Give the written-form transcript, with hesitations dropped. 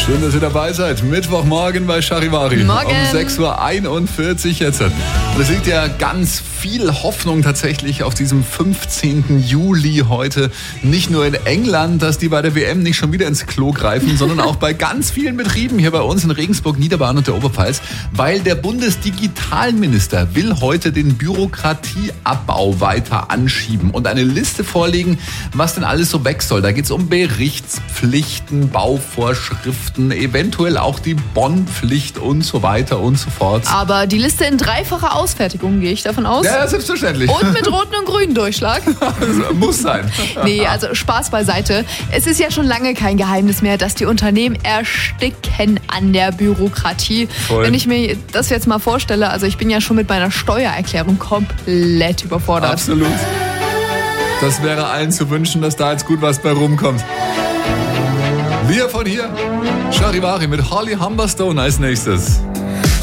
Schön, dass ihr dabei seid. Mittwochmorgen bei Charivari. Morgen. Um 6.41 Uhr jetzt. Und es liegt ja ganz viel Hoffnung tatsächlich auf diesem 15. Juli heute. Nicht nur in England, dass die bei der WM nicht schon wieder ins Klo greifen, sondern auch bei ganz vielen Betrieben hier bei uns in Regensburg, Niederbayern und der Oberpfalz. Weil der Bundesdigitalminister will heute den Bürokratieabbau weiter anschieben und eine Liste vorlegen, was denn alles so weg soll. Da geht es um Berichtspflichten, Bauvorschriften, eventuell auch die Bonnpflicht und so weiter und so fort. Aber die Liste in dreifacher Ausfertigung, gehe ich davon aus. Ja, selbstverständlich. Und mit roten und grünen Durchschlag. Muss sein. Nee, also Spaß beiseite. Es ist ja schon lange kein Geheimnis mehr, dass die Unternehmen ersticken an der Bürokratie. Voll. Wenn ich mir das jetzt mal vorstelle, also ich bin ja schon mit meiner Steuererklärung komplett überfordert. Absolut. Das wäre allen zu wünschen, dass da jetzt gut was bei rumkommt. Wir von hier, Charivari mit Holly Humberstone als nächstes.